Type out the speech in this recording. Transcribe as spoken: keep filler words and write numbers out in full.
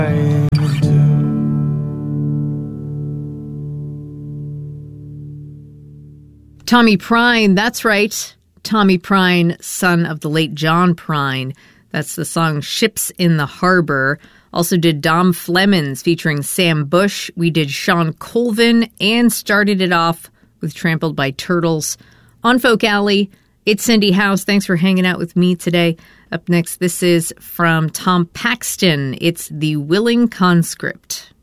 Tommy Prine, that's right. Tommy Prine, son of the late John Prine. That's the song Ships in the Harbor. Also did Dom Flemons featuring Sam Bush. We did Sean Colvin and started it off with Trampled by Turtles. On Folk Alley, it's Cindy House. Thanks for hanging out with me today. Up next, this is from Tom Paxton. It's The Willing Conscript.